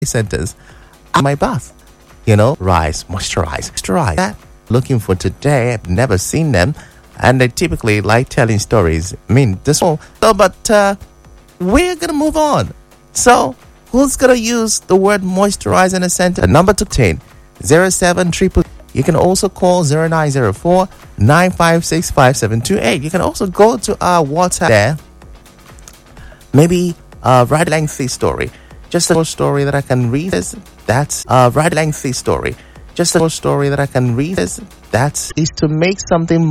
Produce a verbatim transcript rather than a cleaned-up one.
centers at my bath. You know, rise, moisturize, moisturize. That looking for today. I've never seen them, and they typically like telling stories. I mean, this one. So, but uh, we're gonna move on. So, who's gonna use the word moisturize in a sentence? The number to obtain zero seven triple. You can also call zero nine zero four nine five six five seven two eight. You can also go to our WhatsApp there. Maybe uh, write a lengthy story. Just a short story that I can read. That's uh, write a lengthy story. Just a short story that I can read. That's is to make something